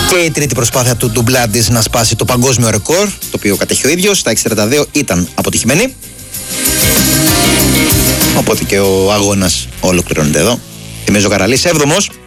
Και η τρίτη προσπάθεια του Ντουμπλάντης να σπάσει το παγκόσμιο ρεκόρ, το οποίο κατέχει ο ίδιος, στα 6.42, ήταν αποτυχημένη. Οπότε και ο αγώνας ολοκληρώνεται εδώ. Θυμίζω Καραλής 7ος.